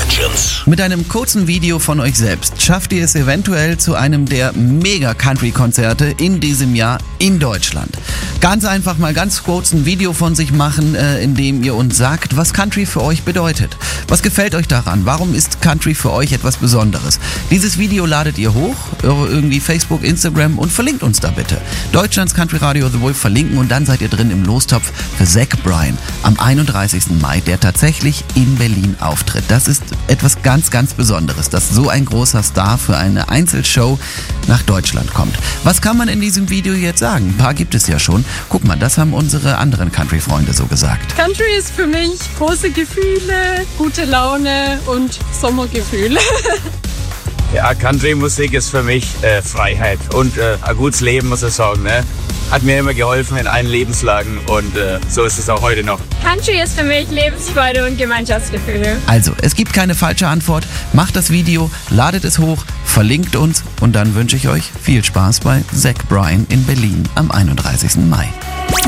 Legends. Mit einem kurzen Video von euch selbst schafft ihr es eventuell zu einem der Mega-Country-Konzerte in diesem Jahr in Deutschland. Ganz einfach mal ganz kurz ein Video von sich machen, in dem ihr uns sagt, was Country für euch bedeutet. Was gefällt euch daran? Warum ist Country für euch etwas Besonderes? Dieses Video ladet ihr hoch, irgendwie Facebook, Instagram und verlinkt uns da bitte. Deutschlands Country Radio The Wolf verlinken und dann seid ihr drin im Lostopf für Zach Bryan am 31. Mai, der tatsächlich in Berlin auftritt. Das ist etwas ganz, ganz Besonderes, dass so ein großer Star für eine Einzelshow nach Deutschland kommt. Was kann man in diesem Video jetzt sagen? Ein paar gibt es ja schon. Guck mal, das haben unsere anderen Country-Freunde so gesagt. Country ist für mich große Gefühle, gute Laune und Sommergefühle. Ja, Country-Musik ist für mich Freiheit und ein gutes Leben, muss ich sagen. Ne? Hat mir immer geholfen in allen Lebenslagen und so ist es auch heute noch. Country ist für mich Lebensfreude und Gemeinschaftsgefühle. Also, es gibt keine falsche Antwort. Macht das Video, ladet es hoch, verlinkt uns und dann wünsche ich euch viel Spaß bei Zach Bryan in Berlin am 31. Mai.